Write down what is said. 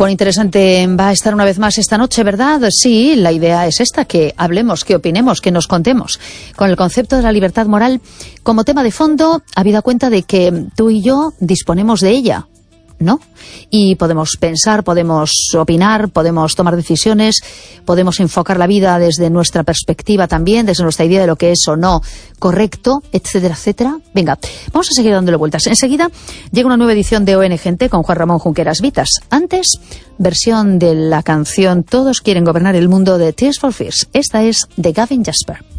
Cuán interesante va a estar una vez más esta noche, ¿verdad? Sí, la idea es esta, que hablemos, que opinemos, que nos contemos. Con el concepto de la libertad moral como tema de fondo, habida cuenta de que tú y yo disponemos de ella, ¿no? Y podemos pensar, podemos opinar, podemos tomar decisiones, podemos enfocar la vida desde nuestra perspectiva también, desde nuestra idea de lo que es o no correcto, etcétera, etcétera. Venga, vamos a seguir dándole vueltas. Enseguida llega una nueva edición de ON Gente con Juan Ramón Junqueras Vitas. Antes, versión de la canción Todos quieren gobernar el mundo de Tears for Fears. Esta es de Gavin Jasper.